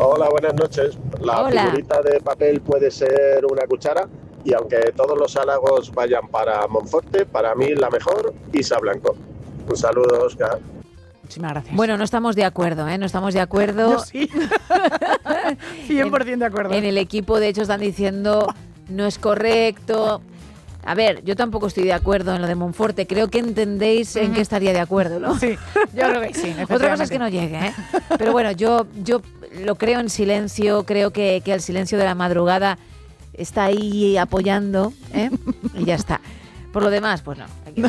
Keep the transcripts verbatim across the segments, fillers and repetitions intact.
Hola, buenas noches. La Hola. figurita de papel puede ser una cuchara y aunque todos los halagos vayan para Monforte, para mí la mejor, Isa Blanco. Un saludo, Óscar. Muchísimas gracias. Bueno, no estamos de acuerdo, ¿eh? No estamos de acuerdo. Yo sí. cien por ciento de acuerdo. En el equipo, de hecho, están diciendo no es correcto. A ver, yo tampoco estoy de acuerdo en lo de Monforte. Creo que entendéis en qué estaría de acuerdo, ¿no? Sí, yo creo que sí. Otra cosa es que no llegue, ¿eh? Pero bueno, yo, yo lo creo en silencio. Creo que, que el silencio de la madrugada está ahí apoyando, ¿eh? Y ya está. Por lo demás, pues no. Aquí, ¿qué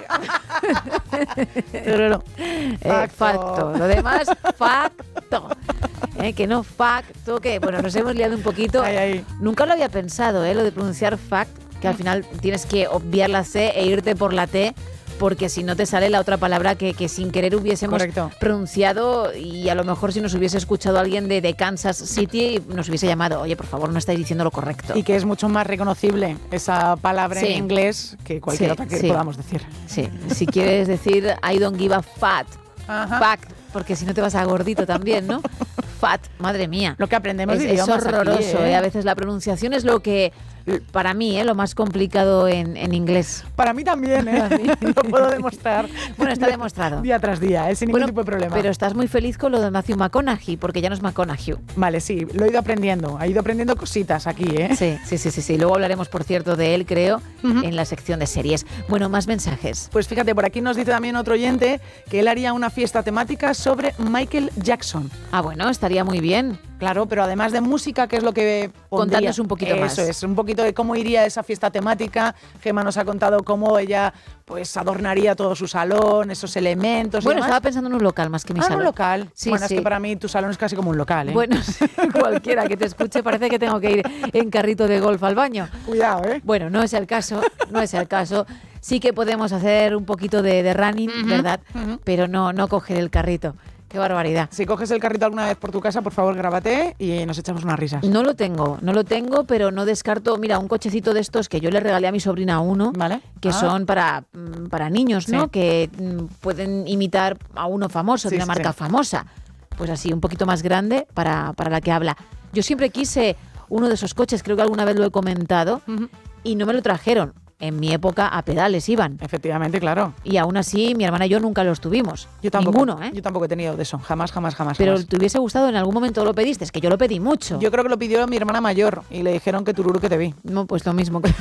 te digo? No, no, no. Eh, Facto. facto. Lo demás, facto. Eh, que no facto, que bueno, nos hemos liado un poquito. Ay, ay. Nunca lo había pensado, ¿eh? Lo de pronunciar fact, que al final tienes que obviar la C e irte por la T, porque si no te sale la otra palabra que, que sin querer hubiésemos Correcto. pronunciado, y a lo mejor si nos hubiese escuchado alguien de, de Kansas City nos hubiese llamado, oye, por favor, no estáis diciendo lo correcto. Y que es mucho más reconocible esa palabra Sí. en inglés que cualquier Sí, otra que sí. podamos decir. Sí, si quieres decir I don't give a fat, Ajá. fact, porque si no te vas a gordito también, ¿no? Fat, madre mía. Lo que aprendemos Es, de es idiomas aquí, horroroso, ¿eh? ¿eh? A veces la pronunciación es lo que, para mí, ¿eh? Lo más complicado en, en inglés. Para mí también, ¿eh? Para mí. Lo puedo demostrar. Bueno, está demostrado. Día tras día, ¿eh? Sin ningún Bueno, tipo de problema. pero estás muy feliz con lo de Matthew McConaughey, porque ya no es McConaughey. Vale, sí, lo he ido aprendiendo. He ido aprendiendo cositas aquí, ¿eh? Sí, sí, sí, sí, sí. Luego hablaremos, por cierto, de él, creo, Ujú. en la sección de series. Bueno, más mensajes. Pues fíjate, por aquí nos dice también otro oyente que él haría una fiesta temática sobre Michael Jackson. Ah, bueno, estaría muy bien. Claro, pero además de música, ¿qué es lo que pondría? Contadnos un poquito más. Eso es, un poquito de cómo iría esa fiesta temática. Gemma nos ha contado cómo ella pues adornaría todo su salón, esos elementos y Bueno, demás. estaba pensando en un local más que mi Ah, salón. un local. Sí, bueno, sí. es que para mí tu salón es casi como un local, ¿eh? Bueno, cualquiera que te escuche parece que tengo que ir en carrito de golf al baño. Cuidado, ¿eh? Bueno, no es el caso, no es el caso. Sí que podemos hacer un poquito de, de running, Ujú, ¿verdad? ujú. Pero no, no coger el carrito. Qué barbaridad. Si coges el carrito alguna vez por tu casa, por favor, grábate y nos echamos unas risas. No lo tengo, no lo tengo, pero no descarto, mira, un cochecito de estos que yo le regalé a mi sobrina uno, ¿Vale? que Ah. son para, mm, para niños, ¿no? Sí. Que mm, pueden imitar a uno famoso, Sí, de una sí, marca sí. famosa. Pues así, un poquito más grande para, para la que habla. Yo siempre quise uno de esos coches, creo que alguna vez lo he comentado, Ujú. y no me lo trajeron. En mi época a pedales iban. Efectivamente, claro. Y aún así, mi hermana y yo nunca los tuvimos. Yo tampoco. Ninguno, ¿eh? Yo tampoco he tenido de eso. Jamás, jamás, jamás. Pero jamás. ¿te hubiese gustado? ¿En algún momento lo pediste? Es que yo lo pedí mucho. Yo creo que lo pidió mi hermana mayor y le dijeron que tururu que te vi. No, pues lo mismo que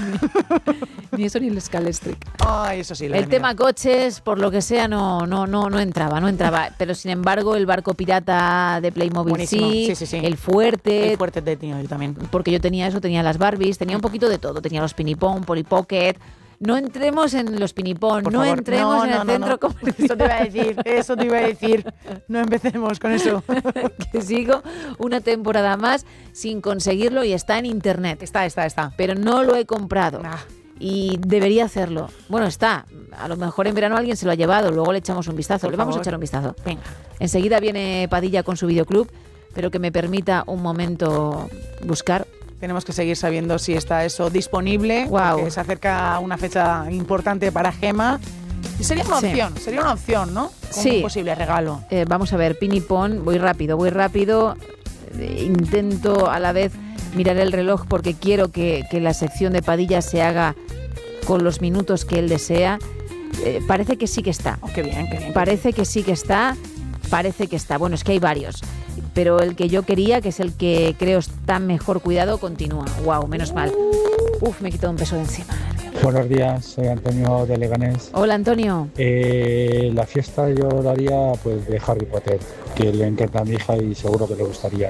ni eso ni el Scalestric. Ay, eso sí. lo he El tenido. tema coches, por lo que sea, no, no, no, no entraba, no entraba. Pero sin embargo, el barco pirata de Playmobil Buenísimo. sí, Sí, sí, sí. el fuerte, El fuerte te he tenido yo también. porque yo tenía eso, tenía las Barbies, tenía un poquito de todo, tenía los Pinipón, Polly Pocket. No entremos en los Pinipón, Por no favor. entremos No, en el no, no, centro no. comercial. Eso te iba a decir, eso te iba a decir. No empecemos con eso. Que sigo una temporada más sin conseguirlo y está en internet. Está, está, está. Pero no lo he comprado. Ah. Y debería hacerlo. Bueno, está. A lo mejor en verano alguien se lo ha llevado. Luego le echamos un vistazo. Por le vamos favor. a echar un vistazo. Venga. Enseguida viene Padilla con su videoclub, pero que me permita un momento buscar. Tenemos que seguir sabiendo si está eso disponible. Guau. Porque se acerca una fecha importante para Gemma. Y sería una Sí. opción, sería una opción, ¿no? Como Sí. un posible regalo. Eh, vamos a ver, Pinipón. Voy rápido, voy rápido. Eh, intento a la vez mirar el reloj porque quiero que, que la sección de Padilla se haga con los minutos que él desea. Eh, parece que sí que está. Oh, qué bien, qué bien. Parece que sí que está, parece que está. Bueno, es que hay varios. Pero el que yo quería, que es el que creo está mejor cuidado, continúa. Wow, menos mal. Uf, me he quitado un peso de encima. Buenos días, soy Antonio de Leganés. Hola, Antonio. Eh, la fiesta yo lo haría pues de Harry Potter, que le encanta a mi hija y seguro que le gustaría.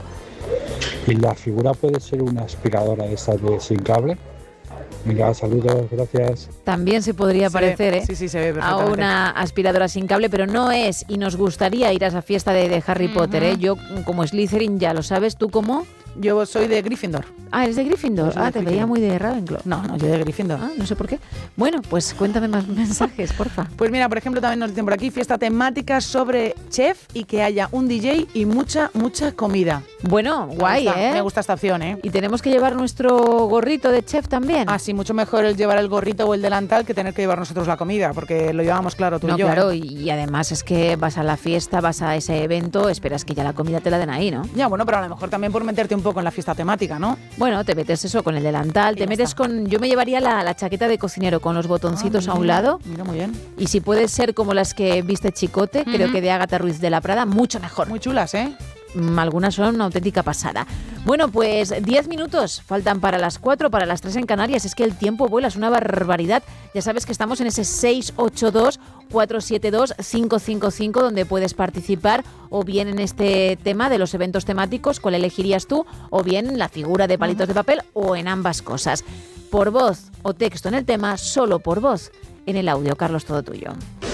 Y la figura puede ser una aspiradora de estas de sin cable. Venga, saludos, gracias. También se podría Se parecer, ve, ¿eh? Sí, sí, se ve A perfectamente. una aspiradora sin cable, pero no es. Y nos gustaría ir a esa fiesta de, de Harry Ujú. Potter, ¿eh? Yo, como Slytherin, ya lo sabes. ¿Tú cómo? Yo soy de Gryffindor. Ah, ¿eres de Gryffindor? Yo soy de Ah, te veía Gryffindor. muy de Ravenclaw. No, no, yo de Gryffindor. Ah, no sé por qué. Bueno, pues cuéntame más mensajes, porfa. Pues mira, por ejemplo, también nos dicen por aquí fiesta temática sobre chef y que haya un D J y mucha, mucha comida. Bueno, guay, me gusta, ¿eh? Me gusta esta opción, ¿eh? Y tenemos que llevar nuestro gorrito de chef también. Ah, sí, mucho mejor el llevar el gorrito o el delantal que tener que llevar nosotros la comida, porque lo llevamos claro tú no, y yo. claro, ¿eh? y además es que vas a la fiesta, vas a ese evento, esperas que ya la comida te la den ahí, ¿no? Ya, bueno, pero a lo mejor también por meterte un poco en la fiesta temática, ¿no? Bueno, te metes eso con el delantal, Y te ya metes está. con... Yo me llevaría la, la chaqueta de cocinero con los botoncitos Ah, a un mira, lado. Mira, muy bien. Y si puede ser como las que viste Chicote, Ujú. creo que de Ágata Ruiz de la Prada, mucho mejor. Muy chulas, ¿eh? Mm, Algunas son una auténtica pasada. Bueno, pues diez minutos faltan para las cuatro, para las tres en Canarias. Es que el tiempo vuela, es una barbaridad. Ya sabes que estamos en ese seis ocho dos, cuatro siete dos, cinco cinco cinco, donde puedes participar o bien en este tema de los eventos temáticos, cuál elegirías tú, o bien la figura de palitos de papel, o en ambas cosas. Por voz o texto en el tema, solo por voz en el audio. Carlos, todo tuyo.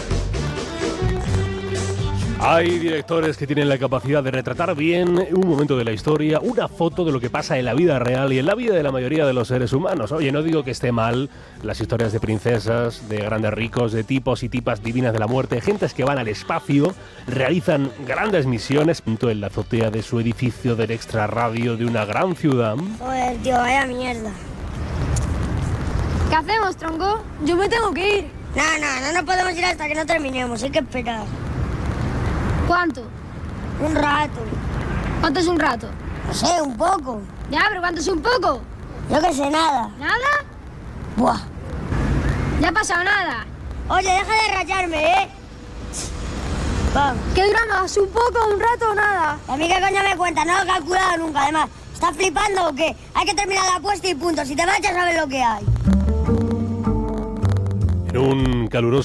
Hay directores que tienen la capacidad de retratar bien un momento de la historia, una foto de lo que pasa en la vida real y en la vida de la mayoría de los seres humanos. Oye, no digo que esté mal las historias de princesas, de grandes ricos, de tipos y tipas divinas de la muerte, gentes que van al espacio, realizan grandes misiones en la azotea de su edificio del extrarradio de una gran ciudad. Joder, tío, vaya mierda. ¿Qué hacemos, tronco? Yo me tengo que ir. No, no, no nos podemos ir hasta que no terminemos, hay que esperar. ¿Cuánto? Un rato. ¿Cuánto es un rato? No sé, un poco. Ya, pero ¿cuánto es un poco? Yo que sé nada. ¿Nada? Buah. Ya ha pasado nada. Oye, deja de rayarme, ¿eh? Vamos. ¿Qué dura más? ¿Un poco, un rato o nada? ¿A mí qué coño me cuenta? No lo he calculado nunca, además. ¿Estás flipando o qué? Hay que terminar la apuesta y punto. Si te marchas, sabes lo que hay. En un caluroso